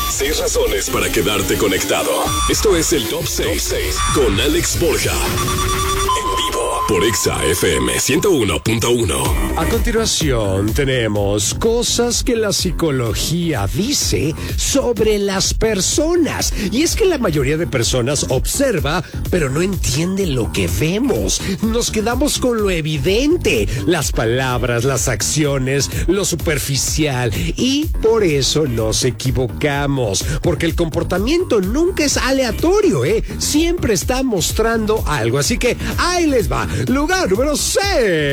6 razones para quedarte conectado. Esto es el Top 6 con Alex Borja. En vivo por Exa FM 101.1. A continuación tenemos cosas que la psicología dice sobre las personas. Y es que la mayoría de personas observa, pero no entiende lo que vemos. Nos quedamos con lo evidente, las palabras, las acciones, lo superficial. Y por eso nos equivocamos. Porque el comportamiento nunca es aleatorio, siempre está mostrando algo. Así que ahí les va. Lugar número 6.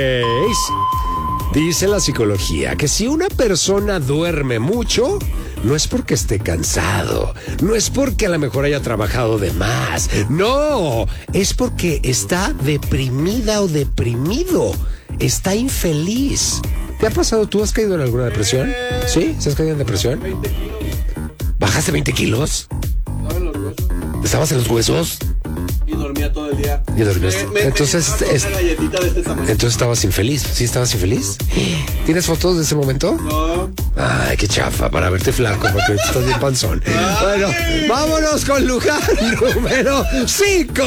Dice la psicología que si una persona duerme mucho, no es porque esté cansado, no es porque a lo mejor haya trabajado de más, no, es porque está deprimida o deprimido, está infeliz. ¿Te ha pasado? ¿Tú has caído en alguna depresión? ¿Sí? ¿Se has caído en depresión? 20 kilos. ¿Bajaste 20 kilos? Estaba en los huesos. ¿Estabas en los huesos? Y dormía todo el día. Y dormías. Entonces, una galletita de este tamaño. entonces estabas infeliz. ¿Sí estabas infeliz? ¿Tienes fotos de ese momento? No. Ay, qué chafa, para verte flaco, porque estás bien panzón. Bueno, vámonos con lugar número 5.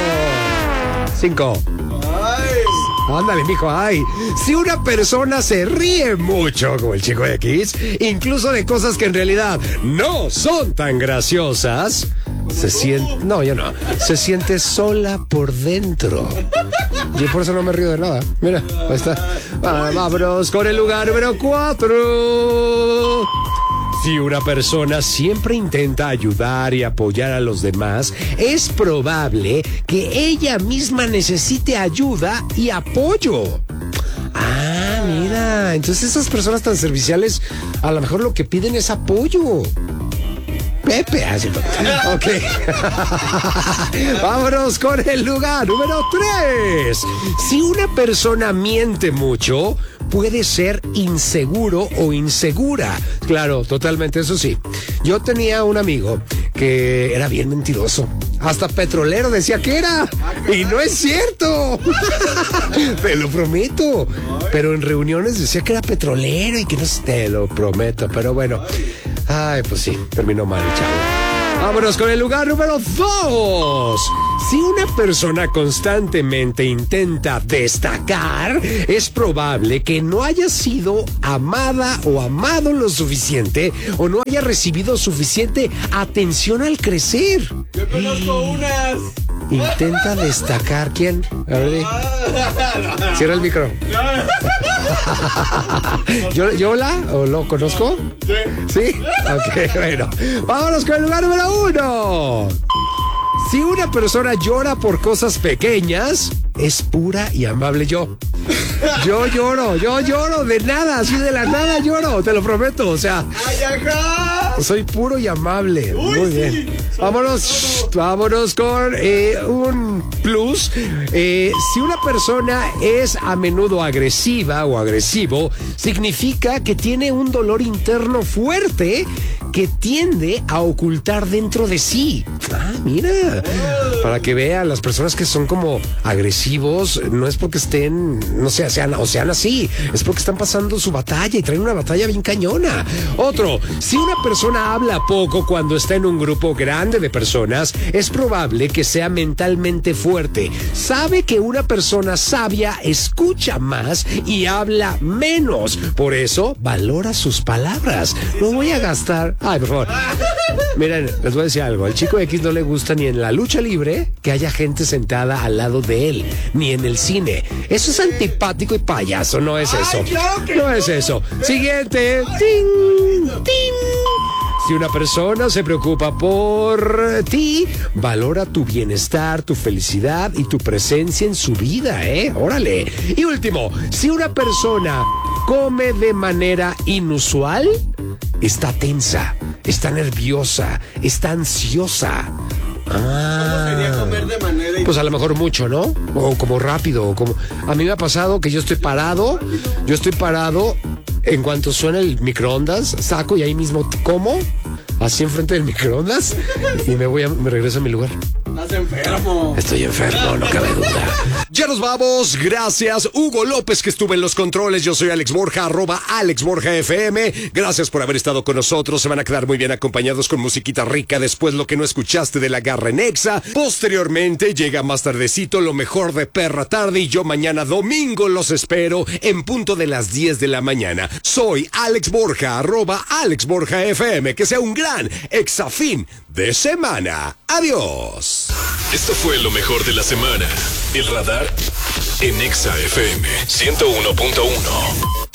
5. Ay. Ándale, mijo, ay. Si una persona se ríe mucho, como el chico de X, incluso de cosas que en realidad no son tan graciosas, se siente... No, yo no. Se siente sola por dentro. Yo por eso no me río de nada. Mira, ahí está. Vámonos con el lugar número 4. Si una persona siempre intenta ayudar y apoyar a los demás, es probable que ella misma necesite ayuda y apoyo. Ah, mira, entonces esas personas tan serviciales a lo mejor lo que piden es apoyo. Pepe, así. Ok. Vámonos con el lugar número 3. Si una persona miente mucho, puede ser inseguro o insegura. Claro, totalmente, eso sí. Yo tenía un amigo que era bien mentiroso. Hasta petrolero decía que era. Y no es cierto. Te lo prometo. Pero en reuniones decía que era petrolero y que no sé, te lo prometo. Pero bueno. Ay, pues sí, terminó mal el chavo. Vámonos con el lugar número 2. Si una persona constantemente intenta destacar, es probable que no haya sido amada o amado lo suficiente o no haya recibido suficiente atención al crecer. Yo conozco unas. Intenta destacar. ¿Quién? A ver, cierra el micro. ¿Yo o lo conozco? Sí. ¿Sí? Ok, bueno. Vámonos con el lugar número 1. Si una persona llora por cosas pequeñas, es pura y amable. Yo lloro de nada, así de la nada lloro, te lo prometo, o sea. ¡Ay, ajá! Soy puro y amable. Uy, muy sí. bien. Vámonos con un plus. Si una persona es a menudo agresiva o agresivo, significa que tiene un dolor interno fuerte que tiende a ocultar dentro de sí. Ah, mira. Para que vean, las personas que son como agresivos, no es porque estén, no sé, sean así, es porque están pasando su batalla y traen una batalla bien cañona. Otro, si una persona habla poco cuando está en un grupo grande de personas, es probable que sea mentalmente fuerte. Sabe que una persona sabia escucha más y habla menos. Por eso, valora sus palabras. No voy a gastar... Ay, por favor. Miren, les voy a decir algo. Al chico X no le gusta ni en la lucha libre que haya gente sentada al lado de él, ni en el cine. Eso es antipático y payaso, no es eso. No es eso. Siguiente. ¡Ting! ¡Ting! Si una persona se preocupa por ti, valora tu bienestar, tu felicidad y tu presencia en su vida, Órale. Y último, si una persona come de manera inusual, está tensa, está nerviosa, está ansiosa. ¿Cómo sería comer de manera? Pues a lo mejor mucho, ¿no? O como rápido, o como... A mí me ha pasado que yo estoy parado, en cuanto suena el microondas, saco y ahí mismo como, así enfrente del microondas, y me regreso a mi lugar. Estás enfermo. Estoy enfermo, no cabe duda. Ya nos vamos. Gracias, Hugo López, que estuvo en los controles. Yo soy Alex Borja, @AlexBorjaFM. Gracias por haber estado con nosotros. Se van a quedar muy bien acompañados con musiquita rica. Después lo que no escuchaste de la Garra en Exa. Posteriormente llega más tardecito lo mejor de Perra Tarde. Y yo mañana domingo los espero en punto de las 10 de la mañana. Soy Alex Borja, @AlexBorjaFM. Que sea un gran exafín de semana. Adiós. Esto fue lo mejor de la semana. El radar en Exa FM 101.1.